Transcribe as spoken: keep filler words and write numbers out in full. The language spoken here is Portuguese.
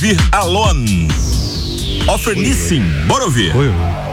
Vir Alone. Offer Nissim. Bora ouvir. Oi, oi.